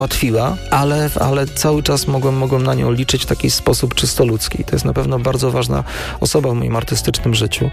ułatwiła, ale cały czas mogłem na nią liczyć w taki sposób czysto ludzki. To jest na pewno bardzo ważna osoba w moim artystycznym życiu.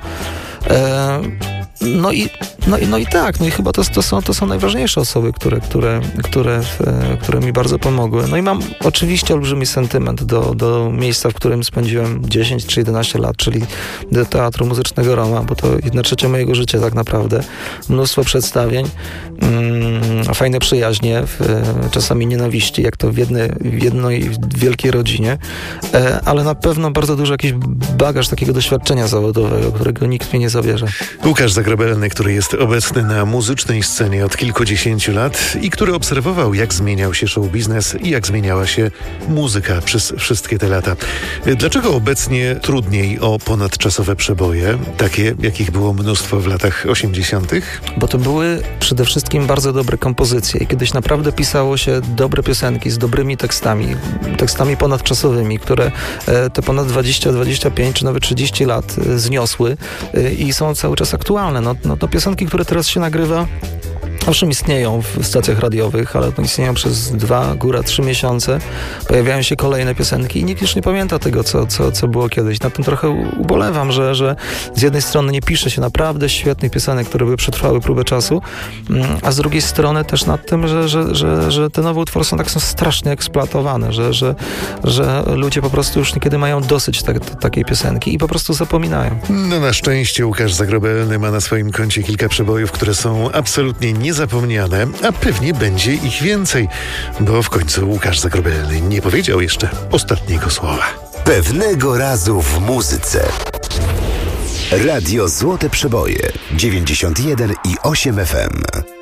No i chyba to są najważniejsze osoby, które mi bardzo pomogły. No i mam oczywiście olbrzymi sentyment do miejsca, w którym spędziłem 10 czy 11 lat, czyli do Teatru Muzycznego Roma, bo to 1/3 mojego życia tak naprawdę. Mnóstwo przedstawień, fajne przyjaźnie, czasami nienawiści, jak to w jednej wielkiej rodzinie, ale na pewno bardzo duży jakiś bagaż takiego doświadczenia zawodowego, którego nikt mi nie zabierze. Łukasz Zagrobelny, który jest obecny na muzycznej scenie od kilkudziesięciu lat i który obserwował, jak zmieniał się show biznes i jak zmieniała się muzyka przez wszystkie te lata. Dlaczego obecnie trudniej o ponadczasowe przeboje, takie jakich było mnóstwo w latach 80.? Bo to były przede wszystkim bardzo dobre kompozycje i kiedyś naprawdę pisało się dobre piosenki z dobrymi tekstami ponadczasowymi, które te ponad 20, 25 czy nawet 30 lat zniosły i są cały czas aktualne. No to piosenki, które teraz się nagrywa, owszem, istnieją w stacjach radiowych, ale to istnieją przez 2, góra 3 miesiące. Pojawiają się kolejne piosenki i nikt już nie pamięta tego, co było kiedyś. Na tym trochę ubolewam, że z jednej strony nie pisze się naprawdę świetnych piosenek, które by przetrwały próbę czasu, a z drugiej strony też nad tym, że te nowe utwory są strasznie eksploatowane, że ludzie po prostu już niekiedy mają dosyć takiej piosenki i po prostu zapominają. No na szczęście Łukasz Zagrobelny ma na swoim koncie kilka przebojów, które są absolutnie niezapomniane, a pewnie będzie ich więcej, bo w końcu Łukasz Zagrobelny nie powiedział jeszcze ostatniego słowa. Pewnego razu w muzyce. Radio Złote Przeboje 91,8 FM.